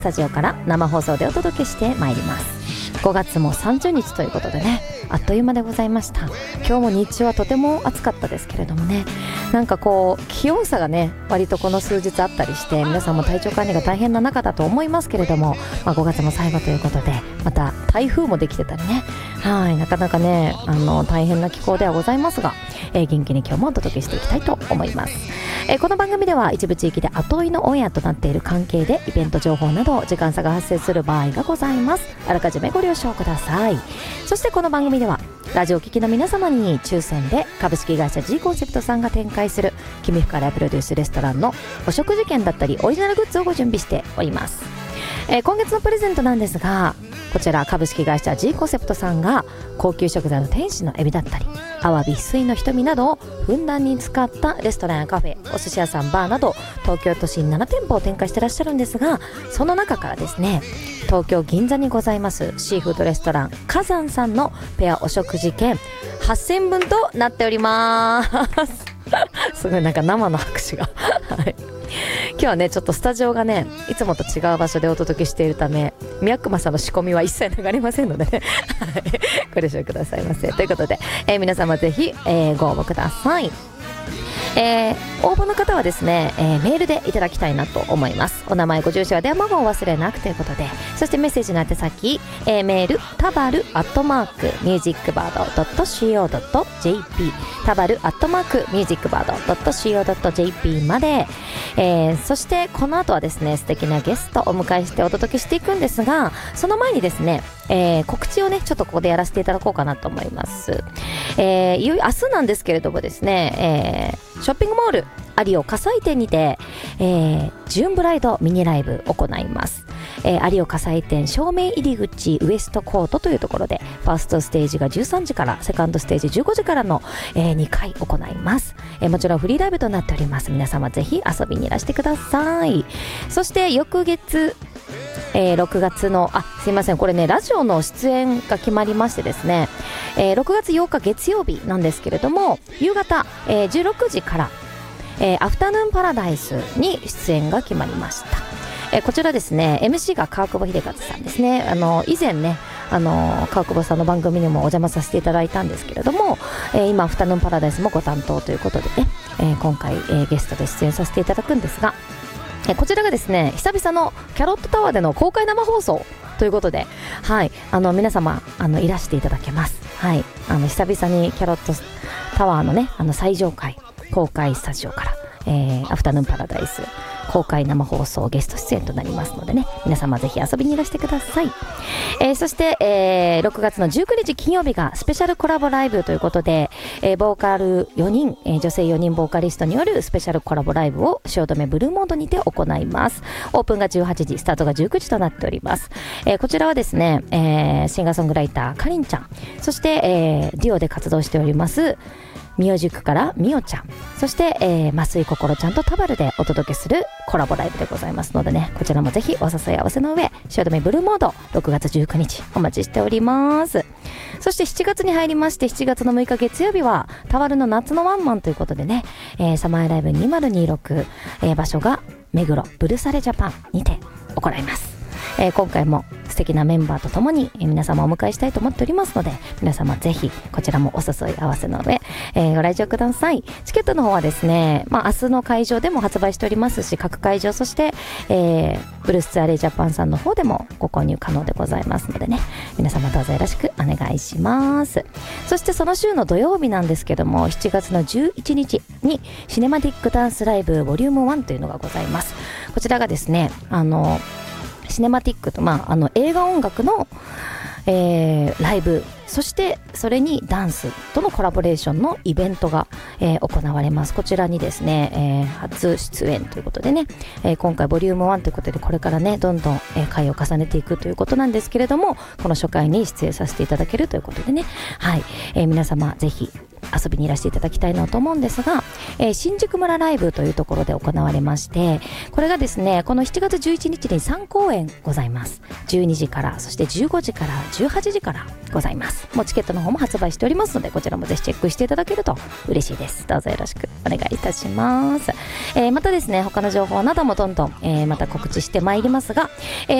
スタジオから生放送でお届けしてまいります。5月も30日ということでね、あっという間でございました。今日も日中はとても暑かったですけれどもね、なんかこう気温差がね割とこの数日あったりして、皆さんも体調管理が大変な中だと思いますけれども、5月も最後ということで、また台風もできてたりね、なかなかね大変な気候ではございますが、元気に今日もお届けしていきたいと思います。この番組では一部地域で後追いのオンエアとなっている関係で、イベント情報など時間差が発生する場合がございます。あらかじめご了承ください。そしてこの番組ではラジオ聴きの皆様に抽選で株式会社 G コンセプトさんが展開する君深谷プロデュースレストランのお食事券だったりオリジナルグッズをご準備しております。今月のプレゼントなんですが、こちら株式会社 G コンセプトさんが高級食材の天使のエビだったりアワビ、翡翠の瞳などをふんだんに使ったレストランやカフェ、お寿司屋さん、バーなど東京都心7店舗を展開してらっしゃるんですが、その中からですね、東京銀座にございますシーフードレストラン火山さんのペアお食事券8000円分となっておりますすごいなんか生の拍手がはい今日はねちょっとスタジオがねいつもと違う場所でお届けしているため、宮熊さんの仕込みは一切流れませんのでねご了承くださいませ。ということで、皆様ぜひ、ご応募ください。応募の方はですね、メールでいただきたいなと思います。お名前、ご住所は電話番号を忘れなくということで、そしてメッセージの宛先、メールタバル@musicbird.co.jp タバル@musicbird.co.jp まで、そしてこの後はですね素敵なゲストをお迎えしてお届けしていくんですが、その前にですね、告知をねちょっとここでやらせていただこうかなと思います。いよいよ明日なんですけれどもですね、ショッピングモール有オ葛西店にて、ジューンブライドミニライブを行います。有オ葛西店正面入り口ウエストコートというところで、ファーストステージが13時からセカンドステージ15時からの、2回行います。もちろんフリーライブとなっております。皆様ぜひ遊びにいらしてください。そして翌月6月のすいません、これねラジオの出演が決まりましてですね、6月8日月曜日なんですけれども、夕方、16時から、アフタヌーンパラダイスに出演が決まりました。こちらですね MC が川久保秀和さんですね。以前ね川久保さんの番組にもお邪魔させていただいたんですけれども、今アフタヌーンパラダイスもご担当ということでね、今回、ゲストで出演させていただくんですが、こちらがですね久々のキャロットタワーでの公開生放送ということで、皆様いらしていただけます。久々にキャロットタワーのね最上階公開スタジオから、アフタヌーンパラダイス公開生放送ゲスト出演となりますのでね、皆様ぜひ遊びにいらしてください。そして、6月の19日金曜日がスペシャルコラボライブということで、ボーカル4人、女性4人ボーカリストによるスペシャルコラボライブを汐留ブルーモードにて行います。オープンが18時、スタートが19時となっております。こちらはですね、シンガーソングライターかりんちゃん、そして、デュオで活動しておりますミュージックからみおちゃん、そして、増井こころちゃんとタバルでお届けするコラボライブでございますのでね、こちらもぜひお誘い合わせの上、汐留ブルーモード6月19日お待ちしております。そして7月に入りまして、7月の6日月曜日はタワルの夏のワンマンということでね、サマーライブ2026、場所が目黒ブルサレジャパンにて行います。今回も素敵なメンバーとともに、皆様をお迎えしたいと思っておりますので、皆様ぜひこちらもお誘い合わせの上、ご来場ください。チケットの方はですね、明日の会場でも発売しておりますし、各会場、そして、ブルースツアレイジャパンさんの方でもご購入可能でございますのでね、皆様どうぞよろしくお願いします。そしてその週の土曜日なんですけども、7月の11日にシネマティックダンスライブボリューム1というのがございます。こちらがですね、シネマティックと、映画音楽の、ライブ、そしてそれにダンスとのコラボレーションのイベントが、行われます。こちらにですね、初出演ということでね、今回ボリューム1ということで、これからねどんどん、回を重ねていくということなんですけれども、この初回に出演させていただけるということでね、皆様ぜひ遊びにいらしていただきたいなと思うんですが、新宿村ライブというところで行われまして、これがですね、この7月11日に3公演ございます。12時から、そして15時から18時からございます。もうチケットの方も発売しておりますので、こちらもぜひチェックしていただけると嬉しいです。どうぞよろしくお願いいたします。またですね、他の情報などもどんどん、また告知してまいりますが、